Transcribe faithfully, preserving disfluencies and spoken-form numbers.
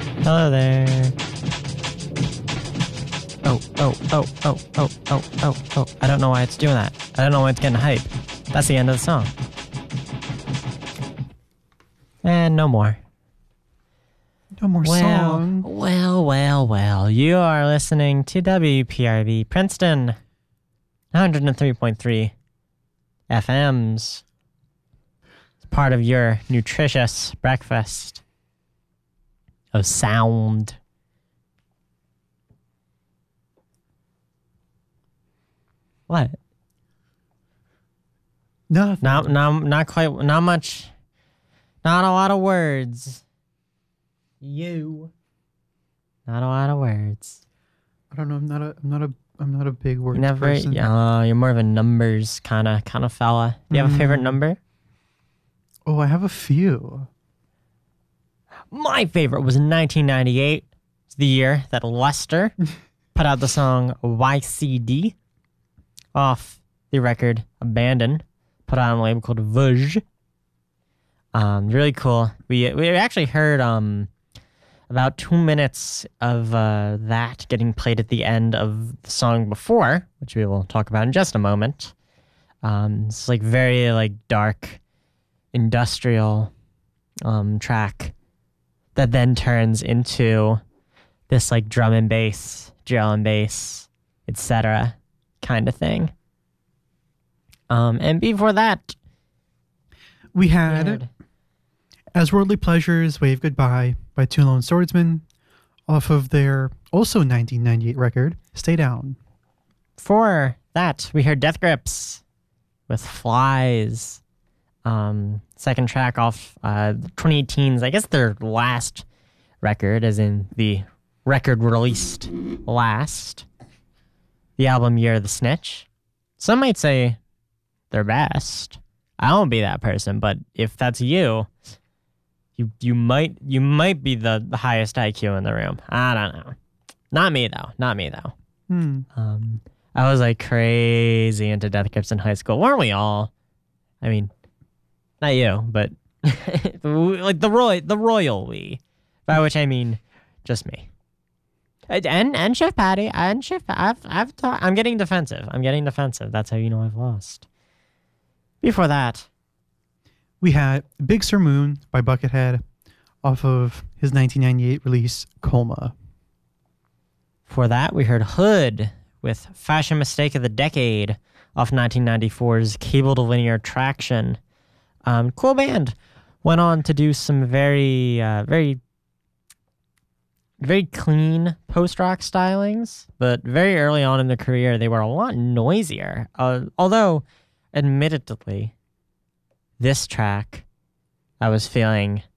Hello there. Oh, oh, oh, oh, oh, oh, oh, oh. I don't know why it's doing that. I don't know why it's getting hype. That's the end of the song. And no more. No more well, song. Well, well, well. You are listening to W P R V Princeton, one oh three point three F Ms. It's part of your nutritious breakfast of sound. What? Nothing. Not, not, not quite. Not much. Not a lot of words. You. Not a lot of words. I don't know. I'm not a. I'm not a. I'm not a big word You never. person. Uh, you're more of a numbers kind of kind of fella. Do you have a favorite Mm. number? Oh, I have a few. My favorite was nineteen ninety-eight. It's the year that Lester put out the song Y C D off the record Abandon, put out on a label called Vuj. Um, really cool. We we actually heard um about two minutes of uh, that getting played at the end of the song before, which we will talk about in just a moment. Um, it's like very like dark, industrial um, track that then turns into this like drum and bass, drill and bass, et cetera kind of thing. Um, and before that, We we had heard- As Worldly Pleasures Wave Goodbye by Two Lone Swordsmen off of their also nineteen ninety-eight record, Stay Down. For that, we heard Death Grips with Flies. Um, second track off uh, twenty eighteen's, I guess their last record, as in the record released last. The album Year of the Snitch. Some might say their best. I won't be that person, but if that's you, you you might you might be the, the highest I Q in the room. I don't know. Not me though. Not me though. Hmm. Um, I was like crazy into Death Grips in high school. Weren't we all? I mean, not you, but like the roy the royal we, by which I mean just me. And and Chef Patty and Chef I've I've ta- I'm getting defensive. I'm getting defensive. That's how you know I've lost. Before that, We had Big Sur Moon by Buckethead off of his nineteen ninety-eight release, Colma. for that we heard Hood with Fashion Mistake of the Decade off nineteen ninety-four's Cable to Linear Traction. Um, cool band. Went on to do some very, uh, very, very clean post-rock stylings, but very early on in their career, they were a lot noisier. Uh, although, admittedly, this track, I was feeling